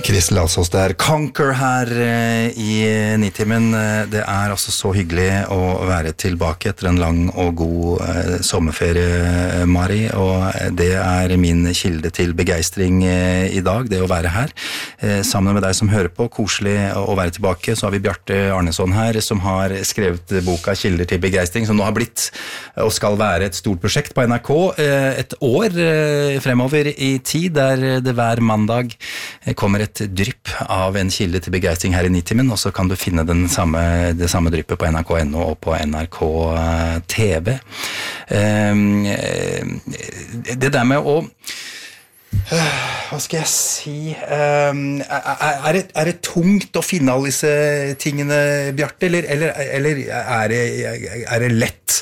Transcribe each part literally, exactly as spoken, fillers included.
Kristel Alsås der, Conquer her i Nitimen. Det er altså så hyggelig å være tilbake etter en lang og god eh, sommerferie, Mari, og det er min kilde til begeistring eh, i dag, det å være her. Eh, sammen med deg som hører på, koselig å være tilbake, så har vi Bjarte Arneson her, som har skrevet boka Kilder til begeistring, som nå har blitt og skal være et stort prosjekt på N R K eh, et år eh, fremover i tid, der det hver mandag kommer et drypp av en kilde til begeistring her i Nitimen, og så kan du finne den samme, det samme dryppet på N R K N O og på N R K T V. Um, det der med å hva skal jeg si um, er, er, det, er det tungt å finne alle disse tingene, Bjarte, eller, eller, eller er, det, er det lett?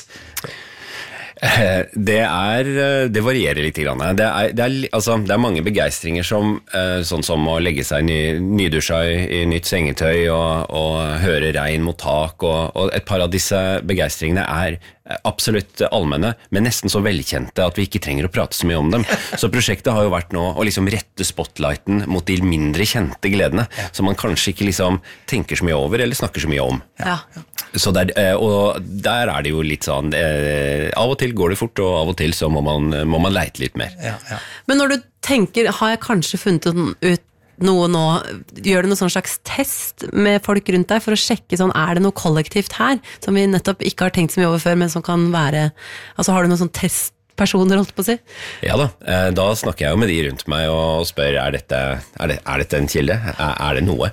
Det er, det varierer litt grann. Det er, det er, altså, det er mange begeistringer som, sånn som å legge seg ny, nydusja i, i nytt sengetøy og, og høre regn mot tak, og, og et par av disse begeistringene er absolutt allmenne, men nesten så velkjente at vi ikke trenger å prate så mye om dem. Så prosjektet har jo vært nå å liksom rette spotlighten mot de mindre kjente gledene, som man kanskje ikke liksom tenker så mye over, eller snakker så mye om. Ja. Så der, og der er det jo litt sånn, eh, av og til går det fort, og av og til så må man, må man leite litt mer. Ja, ja. Men når du tenker, har jeg kanskje funnet ut noe nå, gjør du noen sånn slags test med folk rundt deg for å sjekke sånn, er det noe kollektivt her, som vi nettopp ikke har tenkt så mye over før, men som kan være, altså har du noen sånn test personer, holdt på å si? Ja da, da snakker jeg jo med de rundt meg og spør, er dette, er det, er dette en kilde? Er, er det noe?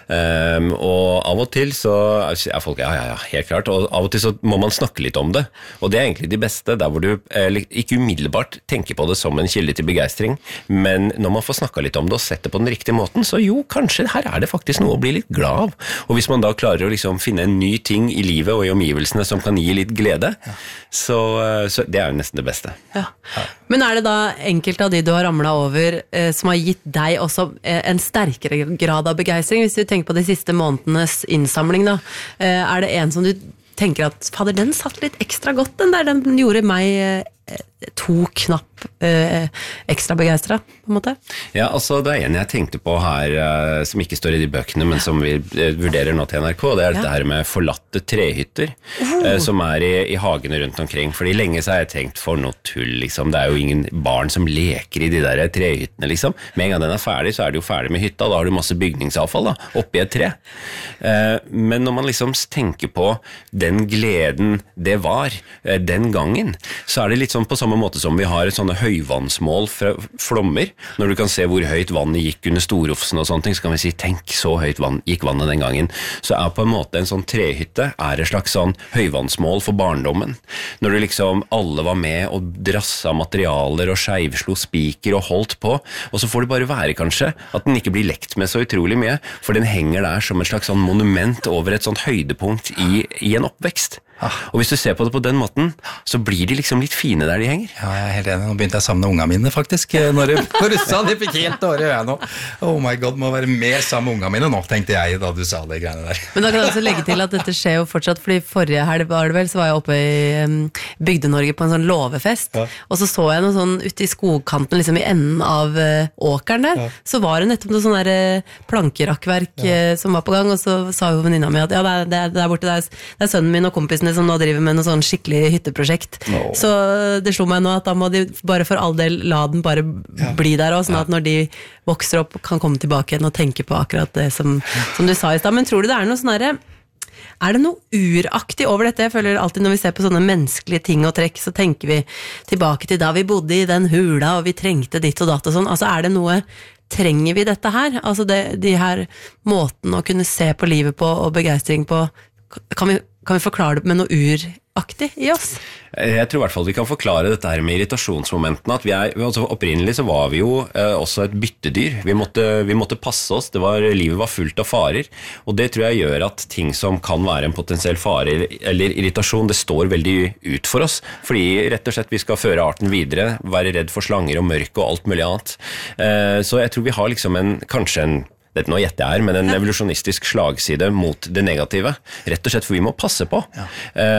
Um, og av og til så er folk, ja, ja, ja, helt klart, og av og til så må man snakke litt om det, og det er egentlig de beste, der hvor du eh, ikke umiddelbart tenker på det som en kilde til begeistring, men når man får snakket litt om det og sett det på den riktige måten, så jo, kanskje her er det faktisk noe å bli litt glad av, og hvis man da klarer å liksom finne en ny ting i livet og i omgivelsene som kan gi litt glede, ja. så, så det er jo nesten det beste. Ja. Men er det da enkelte av de du har ramlet over eh, som har gitt deg også eh, en sterkere grad av begeistring? Hvis vi tenker på de siste månedenes innsamling da, eh, er det en som du tenker at, fader, den satt litt ekstra godt, den der, den gjorde meg eh, to knapp eh, ekstra begeistret, på en måte? Ja, altså det er en jeg tenkte på her, eh, som ikke står i de bøkene, men som vi eh, vurderer nå til N R K, det er ja. dette her med forlatte trehytter, uh. eh, som er i, i hagene rundt omkring, fordi lenge så har jeg tenkt, for noe tull, liksom, det er jo ingen barn som leker i de der trehyttene, liksom. Med en gang den er ferdig, så er det jo ferdig med hytta, da har du masse bygningsavfall da, oppi et tre. Eh, men når man liksom tenker på den gleden det var, eh, den gangen, så er det litt sånn på samme måte som vi har et sånne høyvannsmål fra flommer, når du kan se hvor høyt vannet gikk under Storofsen og sånne ting, så kan vi si, tenk så høyt vann, gikk vannet den gangen. Så er på en måte en sånn trehytte er et slags sånn høyvannsmål for barndommen. Når du liksom, alle var med og drassa materialer og skjevslo spiker og holdt på, og så får det bare være kanskje at den ikke blir lekt med så utrolig mye, for den henger der som et slags sånn monument over et sånt høydepunkt i, i en oppvekst. Og hvis du ser på det på den måten, så blir de liksom litt fine der de henger. Ja, jeg er helt enig. Nå begynte jeg å savne ungene mine, faktisk. Når du, når du sa det, fikk helt året jeg nå. Oh my god, må være mer sammen med ungene mine nå, tenkte jeg da du sa det greiene der. Men da kan jeg også legge til at dette skjer jo fortsatt, fordi forrige helg var det vel, så var jeg oppe i um, Bygde-Norge på en sånn låvefest, ja. Og så så jeg noe sånn ute i skogkanten, liksom i enden av uh, åkeren der, ja. Så var det nettopp noe sånn der uh, plankerakkverk ja. uh, som var på gang, og så sa jo venninna mi at ja, det er, det er, det er borte, det er, det er sønnen min og kompisen som nå driver med noe sånn skikkelig hytteprosjekt. No. Så det slo meg nå at da må de bare for all del la den bare ja. bli der også, sånn ja. at når de vokser opp kan komme tilbake igjen og tenke på akkurat det som, som du sa i sted. Men tror du det er noe sånn herre, er det noe uraktig over dette? Jeg føler alltid når vi ser på sånne menneskelige ting og trekk, så tenker vi tilbake til da vi bodde i den hula, og vi trengte ditt og datt og sånn. Altså er det noe, trenger vi dette her? Altså det, de her måten å kunne se på livet på og begeistring på, kan vi Kan vi forklare det med noe uraktig i oss? Jeg tror i hvert fall vi kan forklare dette her med irritasjonsmomentene, at vi er, altså opprinnelig så var vi jo eh, også et byttedyr. Vi måtte, vi måtte passe oss, det var, livet var fullt av farer, og det tror jeg gjør at ting som kan være en potensiell fare eller irritasjon, det står veldig ut for oss, fordi rett og slett vi skal føre arten videre, være redd for slanger og mørk og alt mulig annet. Eh, så jeg tror vi har liksom en, kanskje en dette nå gjetter jeg er, men en evolusjonistisk slagside mot det negative. Rett og slett, for vi må passe på. Ja.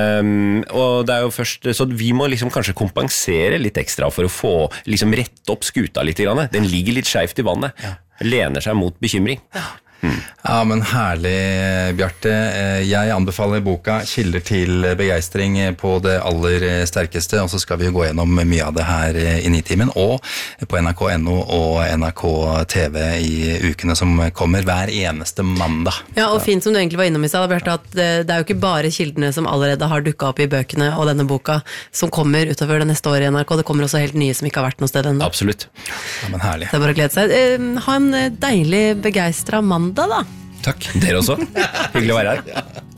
Um, og det er jo først, så vi må liksom kanskje kompensere litt ekstra for å få liksom rette opp skuta litt grann. Den ligger litt skjevt i vannet. Ja. lener seg mot bekymring. Mm. Ja, men herlig, Bjarte. Jeg anbefaler boka Kilder til begeistring på det aller sterkeste, og så skal vi jo gå gjennom mye av det her i Nitimen, og på N R K punktum N O og N R K T V i ukene som kommer, hver eneste mandag. Ja, og fint som du egentlig var innom i sted, Bjarte, at det er jo ikke bare kildene som allerede har dukket opp i bøkene og denne boka som kommer utover det neste året i N R K, det kommer også helt nye som ikke har vært noe sted ennå. Absolutt. Ja, men herlig. Det er bare å glede seg. Ha en deilig begeistret mandag da. Takk, dere også. Hyggelig å være her.